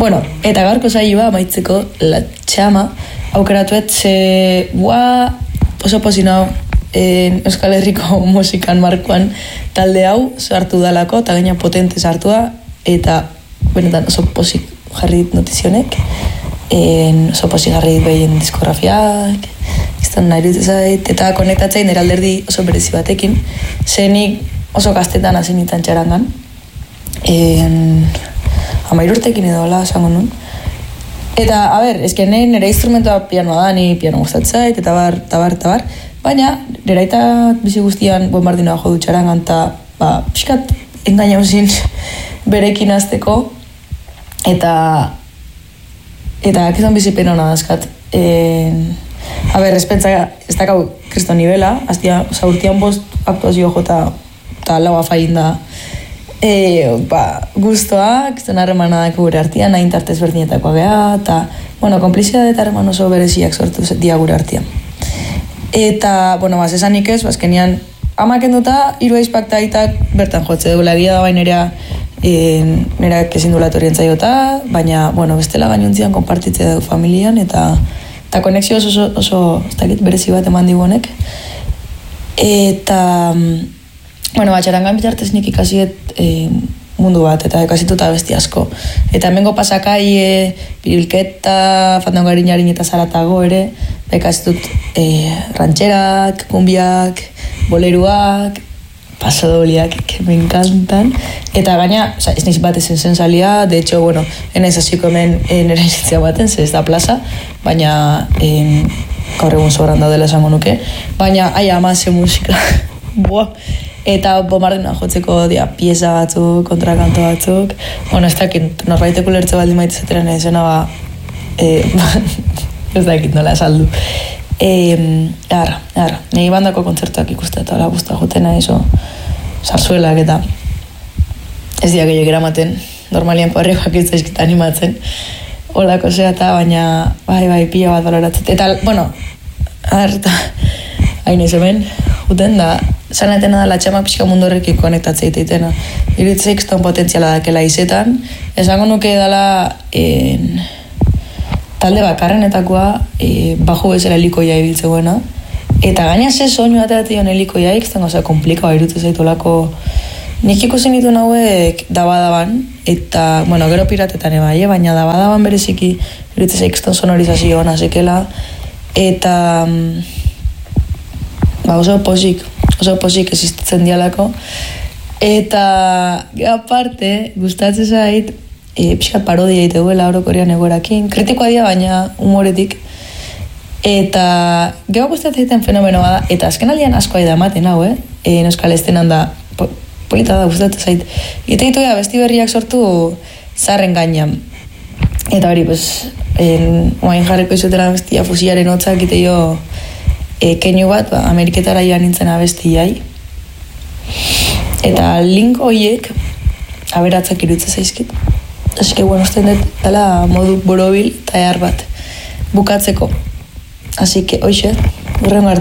Bueno, eta gaurko saioa amaitzeko la txama aukeratuet oso posinau Euskal Herriko musikan markoan talde hau sartu dalako, eta gaina potente sartua, eta benetan oso posik jarri dit notizionek, oso posik jarri dit behien diskografiak, izan nahi dut zait, eta konektatzein eralderdi oso berezi batekin, zenik oso gaztetan azenitan txarangan, 13 urtekin edo hola, esango nun. Eta, eske nire instrumentoa pianoa da, ni piano gustatzait, eta bar, baina, neraita bizi guztian bombardinoa jo du txarangan, eta, pixkat, engaina uzin berekin azteko, eta kizan bizipen hona dazkat. Espentza, ez dakau kriston nivela, urtean 5 aktuazio jota, eta laua fain da, guztoak, zen harremanak gure artian, nahin tartez berdinetakoa geha, eta, konplizidade eta harreman oso bereziak sortu dia gure artian. Eta, esanik ez, azkenian, amak enduta, 3 aizpakta aitak bertan jotze duela egia da baina nera kezin duela etorrien zaiota, baina, bestela gainuntzian konpartitze du familian, eta konexio oso ez dakit, berezi bat eman digonek. Eta, txarangan bitartez nik ikasiet mundu bat, eta ikasituta besti asko. Eta hemengo pasakai, Biribilketa, Fandangarin eta Zaratago ere, ikasitut rantxerak, kumbiak, boleruak, pasadoliak, que me encantan. Eta gaina, ez niz bat ezen salia, de hecho, enez hasiko hemen nera izitzea baten, ez da plaza, baina gaur egun sobran daudela esango nuke, baina amase musika, eta bombardinoa jotzeko pieza batzuk, kontrakanto batzuk, ez dakit, norbaiteko lertze baldin maitezateren ezena ez dakit nola esaldu. Nei bandako kontzertuak ikuste eta hola guztua jotena iso sarzuelak eta ez diak gehiago eramaten, normalian parrekoak ez daizkit animatzen, holako eta baina bai, pila bat baloratzen. Eta, hain ez hemen, juten da, zanetena da latxamak pixka mundu horrekin konektatzea iteitena. Iruditzea ikaston potentziala dakela izetan, esango nuke dela talde bakarrenetakoa baju bezala helikoia ibiltzegoena, eta gaina ze soinu ateratzen helikoia ikaston gauza komplikau iruditzea zaitolako. Nik ikusten dituen hauek dabadaban, eta, gero piratetan ebai, baina dabadaban bereziki iruditzea ikaston sonorizazio hona zekela, eta oso posik existitzen dialako, eta aparte gustatzen zait pixkat parodia egiteguela orokorrean egoerakin, kritikoa dira baina humoretik, eta gero gustatzen zaiten fenomenoa da, eta azken aldean askoa da ematen hau, euskal estenan da polita da gustatzen zait, eta itoia besti berriak sortu zarren gainean, eta hori, oain jarriko izutela bestia fusiaren hotzak iteio keinu bat, Ameriketara joan nintzen abesti jai. Eta link horiek aberatzak iruditzen zaizkit. Eske, usten dut dela modu borobil eta ehar bat bukatzeko. Así que, hoxe, hurrengo arte.